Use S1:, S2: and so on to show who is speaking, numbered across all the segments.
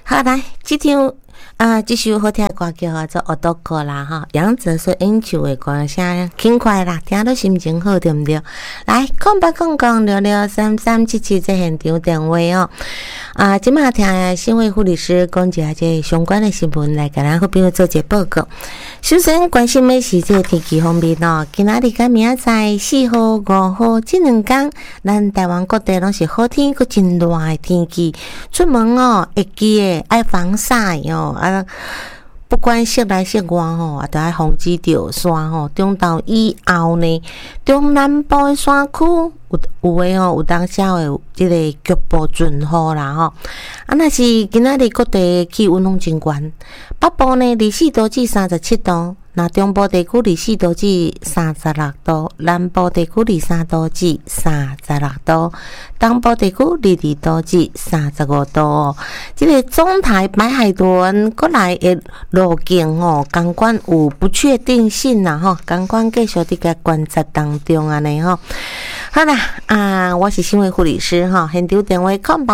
S1: 好，来，这首好听的歌叫做《奥多克》啦，哈，杨哲所演唱的歌声轻快啦，听到心情好，对不对？来，0800663377在现场电话哦。今麦听新闻护理师讲一下这相关的新闻，来给咱好朋友做一个报告。首先关心的是这天气方面哦，今仔日甲明仔载4号、5号这2天，咱台湾各地拢是好天，佮真热的天气。出门哦，会记的爱防晒哦，不管室内室外吼，也都要防止着山吼。中昼以后呢，中南部的山区有诶吼，有当时会有即个局部阵雨啦吼。若是今仔日各地气温拢真悬，北部呢24度至37度，那中部地区24度至36度，南部地区23度至36度，东部地区22度至35度哦。即个中台北海豚过来的路径哦，监管有不确定性啦吼，监管继续伫个观察当中安尼吼。好啦，我是新闻护理师吼，现场电话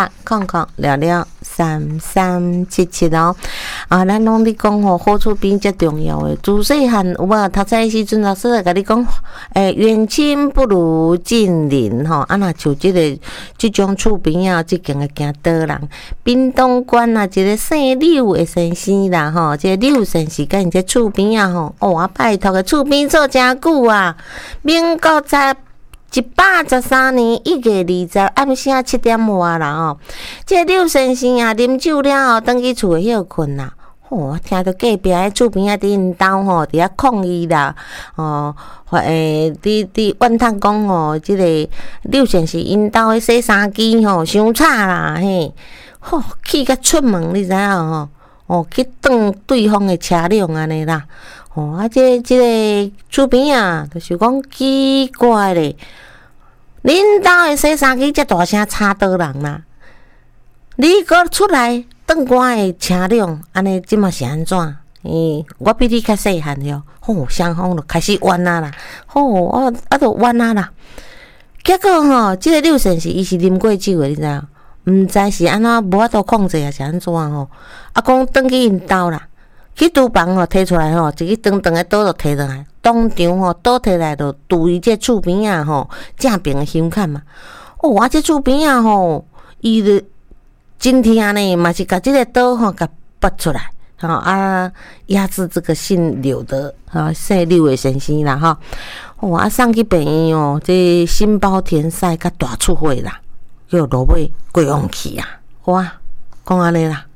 S1: 0800663377哦。咱拢咧讲吼，好厝边最重要的。自细汉有无读册的时阵，老师会甲你讲，远亲不如近邻吼。若像即种厝边啊，即间会行倒人。屏东县啊，一个姓柳的先生啦吼，这柳先生甲因这厝边啊吼，拜托个厝边做真久啊，民国113年1月20暗时7点外啦吼，这柳先生啊，啉酒了后，转去厝诶休困啦。听到隔壁诶厝边啊，伫因兜吼，伫遐抗议啦，伫怨叹讲吼，即个柳先生因兜诶洗衫机吼伤差啦，嘿，气甲出门，你知影吼？去挡对方诶车辆安尼啦，即个厝边啊，就是讲奇怪咧，恁兜诶洗衫机遮大声吵倒人啦，你搁出来挡我诶车辆，安尼即嘛是安怎？我比你较细汉了，双方就开始冤啊啦，我就冤啊啦。结果吼，即个柳先生伊是啉过酒诶，你知影？毋知是安怎无法度控制还是安怎吼？讲转去因兜啦，去厨房吼摕出来吼，一个长长诶刀就摕上来，当场吼刀摕来就拄伊这厝边啊吼正边诶胸坎嘛。这厝边啊吼，伊就真疼呢，嘛是甲即个刀吼甲拔出来，压制这个姓柳的姓柳的先生啦吼。送去病院哦，这心包填塞甲大出血啦，叫落尾过往去啊！讲安尼啦，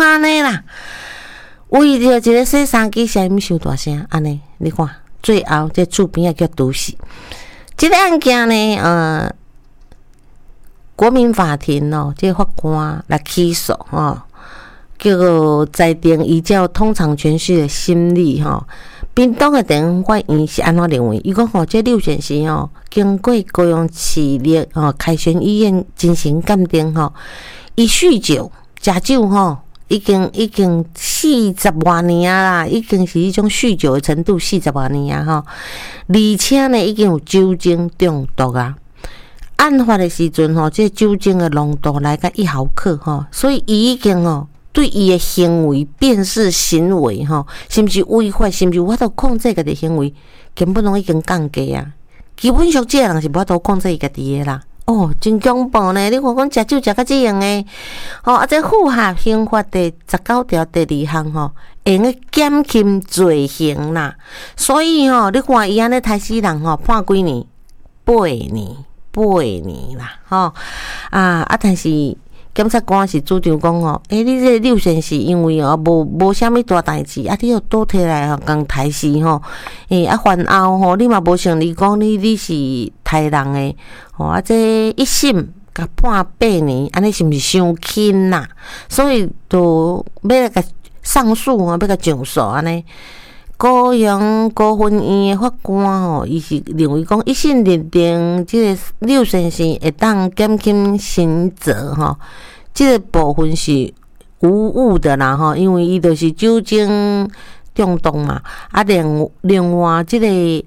S1: 为着一个洗衫机声音伤大声，安尼你看，最后这厝边叫毒死。这个案件呢，国民法庭哦，这法官来起诉哦，叫做裁定依照通常程序的审理吼。屏东的地方法院是安怎认为？伊讲这柳先生经过高雄市立凯旋医院进行鉴定伊酗酒、食酒已经40多年啦，已经是迄种酗酒的程度40多年而且呢，已经有酒精中毒啊。案发的时阵这酒精的浓度来到1毫克所以伊已经对伊的行为辨识行为是毋是违法，是毋是有法度控制家己行为，根本拢已经降低啊。基本上这个人是无法度控制伊家己的啦。真恐怖呢！你看讲食酒食到这样的，这符合刑法第19条第2项会用减轻罪行啦。所以你看伊安尼杀死人判几年？8年啦但是检察官是主张讲你这个柳先生因为无啥物大代志你又倒摕来共杀死犯后你嘛无想你讲你是杀人的这一审甲判8年，安尼是毋是伤轻啦？所以就要来甲上诉要甲上诉安尼。高雄高分院的法官伊是认为讲一审认定这个柳先生会当减轻刑责这个部分是无误的啦因为伊就是酒精中毒嘛另外这个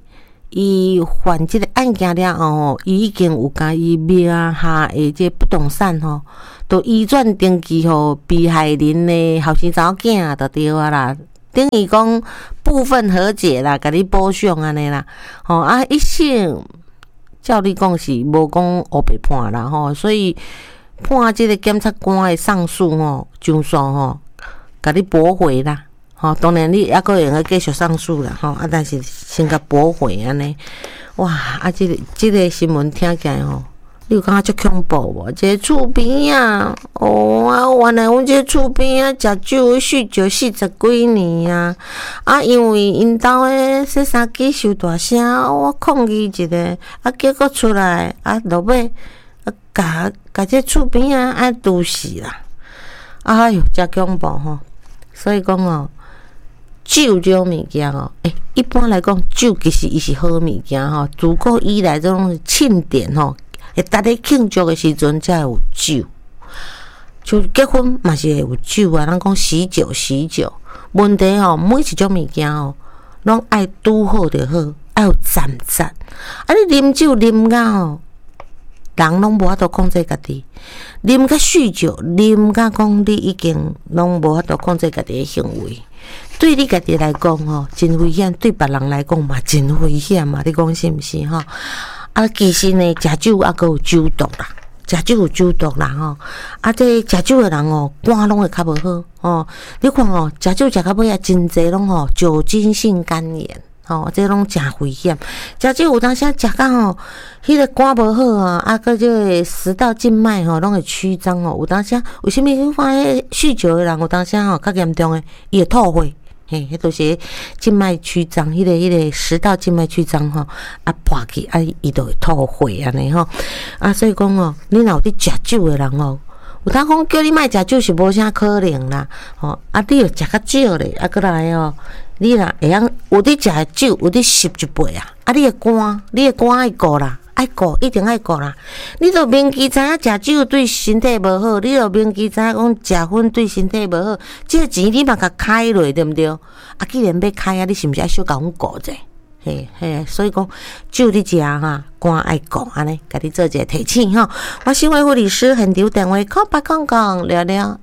S1: 伊犯即个案件了后，伊已经有甲伊名下的这不动产吼，都移转登记互被害人的后生查某囝就对啊啦。等于讲部分和解啦，甲你补偿安尼啦。吼啊，一审照你讲是无讲黑白判啦吼，所以判即个检察官的上诉吼，上诉吼，甲你驳回啦。吼，当然你还阁用继续上诉啦吼，啊，但是先甲驳回安尼。哇，啊，即个新闻听起来吼。你有感觉足恐怖无？这个厝边啊，哦啊，原来阮这个厝边啊，食酒酗酒40几年啊，啊，因为因兜诶洗衫机收大声，我抗议一个，啊，结果出来啊，落尾啊，甲这厝边啊，爱毒死啦！哎哟，真恐怖吼！所以讲哦，酒这种物件哦，一般来讲，酒其实伊是好物件吼，自古以来这种庆典吼。逐个庆祝的时阵才有酒，就结婚嘛是会有酒啊。咱讲喜酒，问题吼，每一种物件吼，拢爱拄好就好，爱有赞。啊，你啉酒啉甲吼，人拢无法度控制家己；啉甲酗酒，啉甲讲你已经拢无法度控制家己的行为。对你家己来讲吼，真危险；对别人来讲嘛，真危险嘛。你讲是毋是吼？啊，其实呢，食酒还佫有酒毒啦，食酒有酒毒啦吼。啊，这食酒的人哦，肝拢会较无好哦。你看哦，食酒食到尾啊，真侪拢吼酒精性肝炎，吼，这拢真危险。食酒有当时食到吼，迄个肝无好啊，啊，佫这个食道静脉吼拢会曲张哦。有当时为什么你看迄酗酒的人有当时吼较严重诶，伊会吐血。嘿，迄都是静脉曲张，迄个食道静脉曲张吼，啊破去啊，伊就会吐血安尼吼，啊，所以讲哦，你若有伫食酒的人哦，有当讲叫你莫食酒是无啥可能啦，吼，啊，你又食较少咧，啊，过来哦，你若会晓有伫食酒，有伫吸一杯啊，啊，你的肝爱顾啦。爱顾，一定爱顾啦！你著明记知影食酒对身体无好，你著明记知影讲食薰对身体无好，这个钱你嘛甲开落，对毋对？啊，既然要开啊，你是毋是爱小甲阮顾者？嘿，所以讲酒你食哈，肝爱顾安尼，甲你做一个提醒吼。我新维护律师很丢电话0800聊聊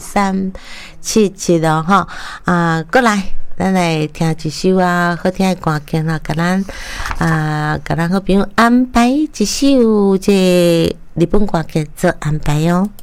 S1: 3377哦吼啊，过来。咱来听一首好听的歌曲啦，甲咱好朋友安排一首这日本歌曲做安排哦。